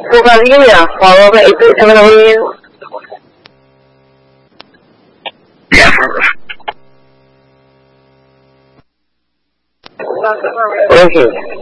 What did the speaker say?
Bukan begini ya, kalau kayak itu saya nemuin. Oke.